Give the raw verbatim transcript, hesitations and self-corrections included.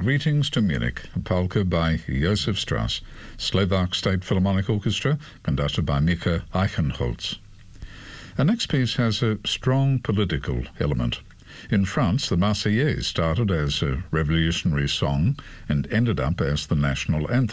Greetings to Munich, a polka by Josef Strauss, Slovak State Philharmonic Orchestra, conducted by Mika Eichenholz. Our next piece has a strong political element. In France, the Marseillaise started as a revolutionary song and ended up as the national anthem.